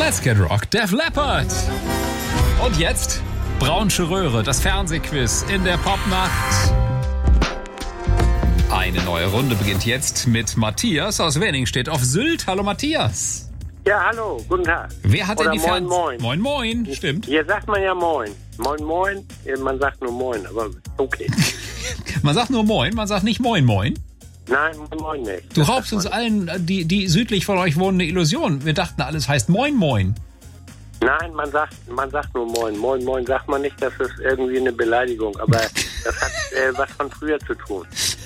Let's Get Rock, Def Leppard. Und jetzt Braunsche Röhre, das Fernsehquiz in der Popnacht. Eine neue Runde beginnt jetzt mit Matthias aus Wenningstedt auf Sylt. Hallo Matthias. Ja, hallo, guten Tag. Wer hat denn die Moin, moin. Moin, moin, stimmt. Hier sagt man ja moin. Moin, moin. Man sagt nur moin, aber okay. Man sagt nur moin, man sagt nicht moin, moin. Nein, moin, moin nicht. Du raubst uns allen, die südlich von euch wohnen, eine Illusion. Wir dachten, alles heißt moin, moin. Nein, man sagt nur moin. Moin, moin sagt man nicht, das ist irgendwie eine Beleidigung, aber das hat was von früher zu tun.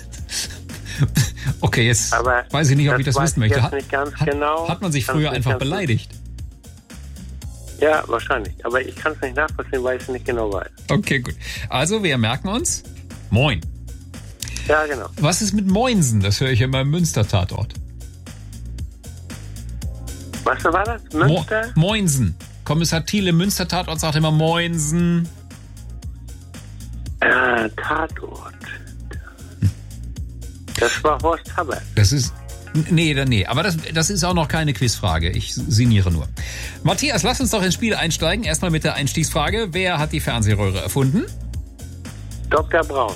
Okay, jetzt aber weiß ich nicht, ob ich das wissen möchte. Nicht ganz genau. Hat man sich früher einfach beleidigt? Ja, wahrscheinlich. Aber ich kann es nicht nachvollziehen, weil ich es nicht genau weiß. Okay, gut. Also, wir merken uns. Moin. Ja, genau. Was ist mit Moinsen? Das höre ich immer im Münster-Tatort. Was war das? Münster? Moinsen. Kommissar Thiel im Münster-Tatort sagt immer Moinsen. Tatort. Das war Horst Taber. Das ist... Nee, aber das ist auch noch keine Quizfrage. Ich sinniere nur. Matthias, lass uns doch ins Spiel einsteigen. Erstmal mit der Einstiegsfrage. Wer hat die Fernsehröhre erfunden? Dr. Braun.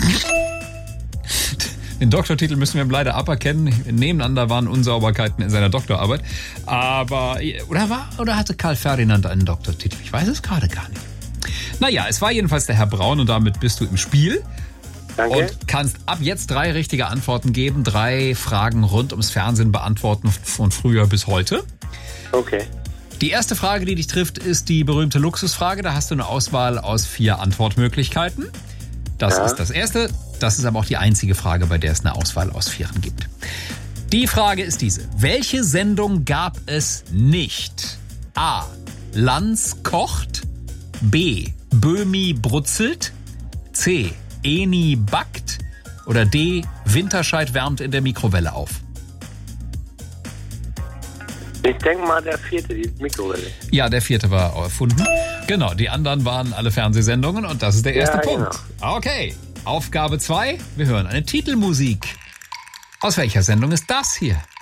Den Doktortitel müssen wir leider aberkennen. Nebeneinander waren Unsauberkeiten in seiner Doktorarbeit. Aber, oder hatte Karl Ferdinand einen Doktortitel? Ich weiß es gerade gar nicht. Naja, es war jedenfalls der Herr Braun und damit bist du im Spiel. Danke. Und kannst ab jetzt 3 richtige Antworten geben, 3 Fragen rund ums Fernsehen beantworten von früher bis heute. Okay. Die erste Frage, die dich trifft, ist die berühmte Luxusfrage. Da hast du eine Auswahl aus 4 Antwortmöglichkeiten. Das ist das erste. Das ist aber auch die einzige Frage, bei der es eine Auswahl aus 4 gibt. Die Frage ist diese. Welche Sendung gab es nicht? A. Lanz kocht. B. Böhmi brutzelt. C. Eni backt. Oder D. Winterscheid wärmt in der Mikrowelle auf. Ich denke mal, der 4., die Mikrowelle. Ja, der 4. war erfunden. Genau, die anderen waren alle Fernsehsendungen und das ist der erste Punkt. Genau. Okay, Aufgabe 2. Wir hören eine Titelmusik. Aus welcher Sendung ist das hier?